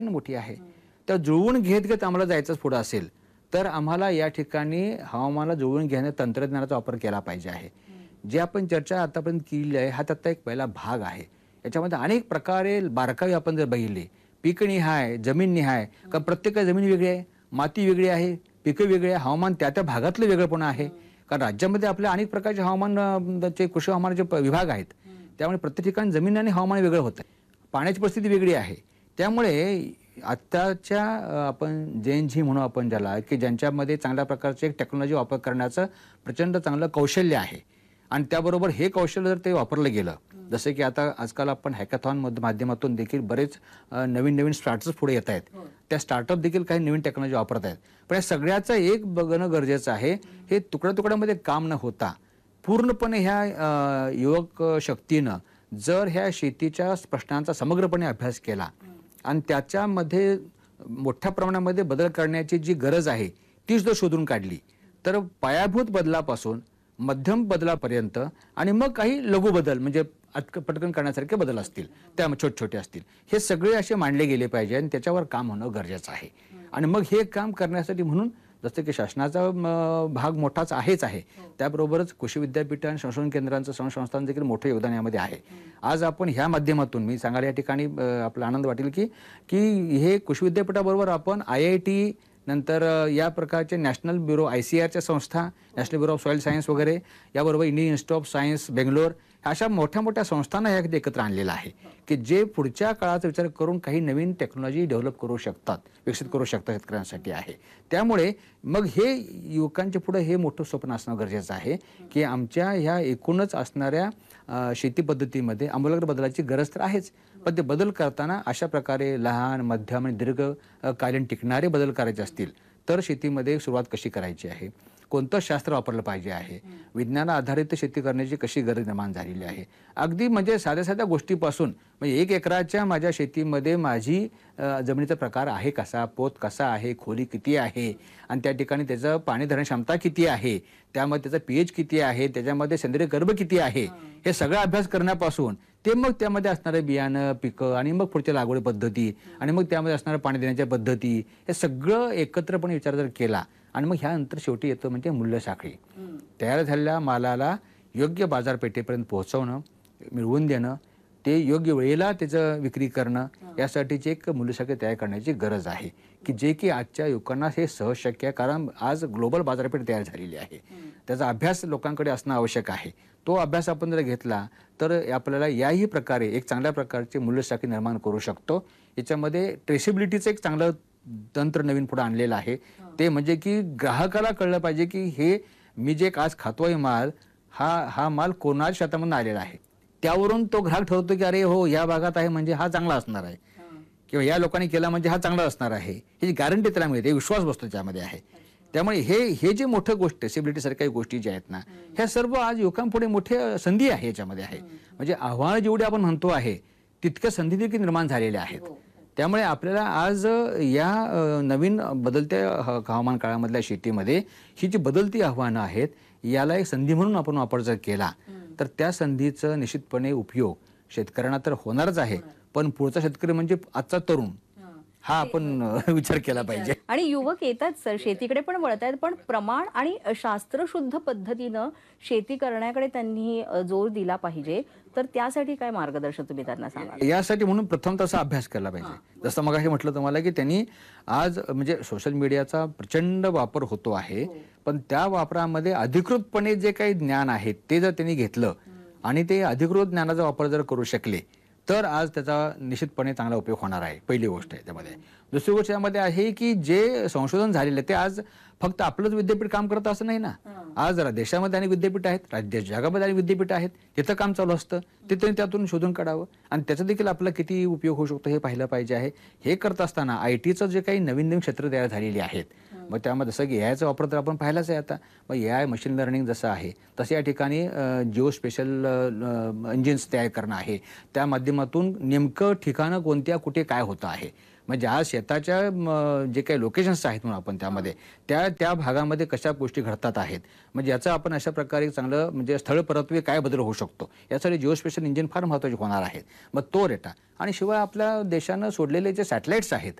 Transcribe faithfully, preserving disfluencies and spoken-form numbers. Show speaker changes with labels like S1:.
S1: मोठी आहे. तर जुळवून घेत घेत आम्हाला जायचंच पुढे असेल तर आम्हाला या ठिकाणी हवामानाला जुळवून घेण्यात तंत्रज्ञानाचा वापर केला पाहिजे आहे. जे आपण चर्चा आतापर्यंत केली आहे हा त्याचा एक पहिला भाग आहे. याच्यामध्ये अनेक प्रकारे बारकावे आपण जर बघितले पीकनिहाय, जमीननिहाय, कारण प्रत्येक जमीन वेगळी आहे, माती वेगळी आहे, पिकं वेगळी आहे, हवामान त्या त्या भागातलं वेगळेपण आहे. कारण राज्यामध्ये आपल्या अनेक प्रकारचे हवामानचे कृषी हवामानाचे विभाग आहेत. त्यामुळे प्रत्येक ठिकाणी जमीन आणि हवामान वेगळं होतं. पाण्याची परिस्थिती वेगळी आहे. त्यामुळे आत्ताच्या आपण जेन झी म्हणू आपण ज्याला की ज्यांच्यामध्ये चांगल्या प्रकारचे एक टेक्नॉलॉजी वापर करण्याचं प्रचंड चांगलं कौशल्य आहे आणि त्याबरोबर हे कौशल्य जर ते वापरलं गेलं जसे की आता आजकाल आपण हॅकॅथॉन माध्यमातून देखील बरेच नवीन नवीन स्टार्टअप्स पुढे येत आहेत. त्या स्टार्टअप देखील काही नवीन टेक्नॉलॉजी वापरत आहेत. पण या सगळ्याचं एक बघणं गरजेचं आहे. हे तुकड्या तुकड्यामध्ये काम न होता पूर्णपणे ह्या युवक शक्तीनं जर ह्या शेतीच्या प्रश्नांचा समग्रपणे अभ्यास केला आणि त्याच्यामध्ये मोठ्या प्रमाणामध्ये बदल करण्याची जी गरज आहे तीच जर शोधून काढली तर पायाभूत बदलापासून मध्यम बदलापर्यंत आणि मग काही लघु बदल म्हणजे पटकन करण्यासारखे बदल असतील त्या छोटे छोटे असतील हे सगळे असे मांडले गेले पाहिजे आणि त्याच्यावर काम होणं गरजेचं आहे. आणि मग हे काम करण्यासाठी म्हणून जसं की शासनाचा भाग मोठाच आहेच आहे त्याबरोबरच कृषी विद्यापीठ आणि संशोधन केंद्रांचं संस्थांचं देखील मोठं योगदान यामध्ये आहे. आज आपण ह्या माध्यमातून मी सांगायला या ठिकाणी आपला आनंद वाटेल की की हे कृषी विद्यापीठाबरोबर आपण आय आय टी नंतर या प्रकारचे नॅशनल ब्युरो आय सी आरच्या संस्था national bureau of soil science वगैरे याबरोबर Indian institute of science Bangalore अशा मोठ्या मोठ्या संस्थांना यात एकत्र आणलेलं आहे की जे पुढच्या काळाचा विचार करून काही नवीन टेक्नॉलॉजी डेव्हलप करू शकतात विकसित करू शकतात शेतकऱ्यांसाठी आहे. त्यामुळे मग हे युवकांच्या पुढे हे मोठं स्वप्न असणं गरजेचं आहे की आमच्या ह्या एकूणच असणाऱ्या शेती पद्धतीमध्ये आमूलाग्र बदलाची गरज तर आहेच पण ते बदल करताना अशा प्रकारे लहान मध्यम आणि दीर्घकालीन टिकणारे बदल करायचे असतील तर शेतीमध्ये सुरुवात कशी करायची आहे, कोणतं शास्त्र वापरलं पाहिजे आहे, विज्ञान आधारित शेती करण्याची कशी गरज निर्माण झालेली आहे. अगदी म्हणजे साध्या साध्या गोष्टीपासून म्हणजे एक एकराच्या माझ्या शेतीमध्ये माझी जमिनीचा प्रकार आहे कसा, पोत कसा आहे, खोली किती आहे आणि त्या ठिकाणी त्याचं पाणी धरण क्षमता किती आहे, त्यामध्ये त्याचा पीएच किती आहे, त्याच्यामध्ये सेंद्रिय गर्भ किती आहे हे सगळा अभ्यास करण्यापासून ते मग त्यामध्ये असणारे बियाणं पिकं आणि मग पुढच्या लागवड पद्धती आणि मग त्यामध्ये असणाऱ्या पाणी देण्याच्या पद्धती हे सगळं एकत्रपणे विचार जर केला आणि मग ह्यानंतर शेवटी येतं म्हणजे मूल्य साखळी. तयार झालेल्या मालाला योग्य बाजारपेठेपर्यंत पोहोचवणं, मिळवून देणं, ते योग्य वेळेला त्याचं विक्री करणं यासाठीची एक मूल्यसाखळी तयार करण्याची गरज आहे की जे की आजच्या युवकांना हे सहज शक्य आहे. कारण आज ग्लोबल बाजारपेठ तयार झालेली आहे. त्याचा अभ्यास लोकांकडे असणं आवश्यक आहे. तो अभ्यास आपण जर घेतला तर आपल्याला याही प्रकारे एक चांगल्या प्रकारचे मूल्यसाखळी निर्माण करू शकतो. याच्यामध्ये ट्रेसिबिलिटीचं एक चांगलं तंत्र नवीन पुढे आणलेलं आहे. ते म्हणजे की ग्राहकाला कळलं पाहिजे की हे मी जे आज खातोय माल हा हा माल कोणाच्या शेतामधून आलेला आहे. त्यावरून तो ग्राहक ठरवतो की अरे हो या भागात आहे म्हणजे हा चांगला असणार आहे किंवा या लोकांनी केला म्हणजे हा चांगला असणार आहे ही गॅरंटी त्याला मिळते, विश्वास बसतो त्यामध्ये आहे. त्यामुळे हे हे जे मोठं गोष्ट ट्रेसिबिलिटी सारख्या गोष्टी ज्या आहेत ना ह्या सर्व आज युवकांपुढे मोठी संधी आहे याच्यामध्ये आहे. म्हणजे आव्हानं जेवढी आपण म्हणतो आहे तितक्या संधी देखील निर्माण झालेल्या आहेत. त्यामुळे आपल्याला आज या नवीन बदलत्या हवामान काळामधल्या शेतीमध्ये ही जी बदलती आव्हानं आहेत याला एक संधी म्हणून आपण वापर जर केला तर त्या संधीचा निश्चितपणे उपयोग शेतकऱ्यांना तर होणारच आहे पण पुढचा शेतकरी म्हणजे आजचा तरुण हा आपण विचार केला पाहिजे.
S2: आणि युवक येतात सर शेतीकडे पण वळत आहेत पण प्रमाण आणि शास्त्रशुद्ध पद्धतीनं शेती करण्याकडे त्यांनी जोर दिला पाहिजे तर त्यासाठी काय मार्गदर्शन तुम्ही त्यांना सांगा?
S1: यासाठी म्हणून प्रथम तसा अभ्यास केला पाहिजे. जसं मग हे म्हटलं तुम्हाला की त्यांनी आज म्हणजे सोशल मीडियाचा प्रचंड वापर होतो आहे पण त्या वापरामध्ये अधिकृतपणे जे काही ज्ञान आहे ते जर त्यांनी घेतलं आणि ते अधिकृत ज्ञानाचा वापर जर करू शकले तर आज त्याचा निश्चितपणे चांगला उपयोग होणार आहे. पहिली गोष्ट आहे त्यामध्ये. दुसरी गोष्ट यामध्ये आहे की जे संशोधन झालेलं ते आज फक्त आपलंच विद्यापीठ काम करत असं नाही ना. आज जरा देशामध्ये अनेक विद्यापीठ आहेत, राज्य जगामध्ये अनेक विद्यापीठ आहेत, तिथं काम चालू असतं ते त्यांनी त्यातून शोधून काढावं आणि त्याचा देखील आपला किती उपयोग होऊ शकतो हे पाहिलं पाहिजे आहे. हे करत असताना आय टीचं जे काही नवीन नवीन क्षेत्र तयार झालेली आहेत मग त्यामध्ये जसं की ए आयचा वापर तर आपण पाहिलाच आहे आता. मग ए आय मशीन लर्निंग जसं आहे तसं या ठिकाणी जिओ स्पेशल इंजिन्स तयार करणं आहे. त्या माध्यमातून नेमकं ठिकाणं कोणत्या कुठे काय होतं आहे म्हणजे ज्या शेताच्या म, जे काही लोकेशन्स आहेत म्हणून आपण त्यामध्ये त्या त्या भागामध्ये कशा गोष्टी घडतात आहेत, म्हणजे याचं आपण अशा प्रकारे चांगलं म्हणजे स्थळ परत्वे काय बदल होऊ शकतो यासाठी जिओस्पेशल इंजिन फार महत्त्वाचे होणार आहेत. मग तो डेटा आणि शिवाय आपल्या देशानं सोडलेले जे सॅटेलाइट्स आहेत